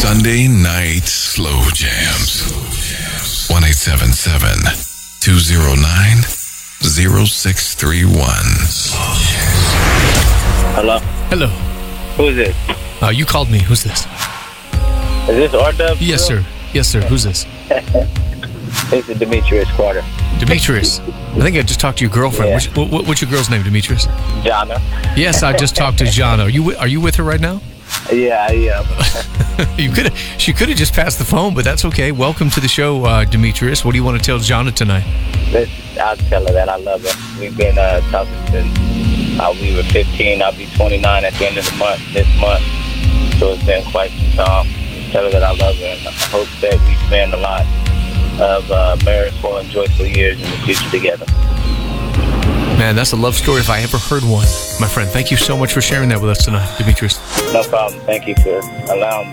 Sunday night slow jams. 1-877-209-0631. Hello? Hello. Who's this? You called me. Who's this? Is this R-Dub? Yes, sir. Yes, sir. Who's this? This is Demetrius Carter. Demetrius. I think I just talked to your girlfriend. Yeah. What's your girl's name, Demetrius? Jana. Yes, I just talked to Jana. Are you with her right now? Yeah, I am. She could have just passed the phone, but that's okay. Welcome to the show, Demetrius. What do you want to tell Jana tonight? I'll tell her that I love her. We've been talking since we were 15. I'll be 29 at the end of the month, this month. So it's been quite some time. Tell her that I love her, and I hope that we spend a lot of miracful and joyful years in the future together. Man, that's a love story if I ever heard one. My friend, thank you so much for sharing that with us tonight, Demetrius. No problem. Thank you for allowing me.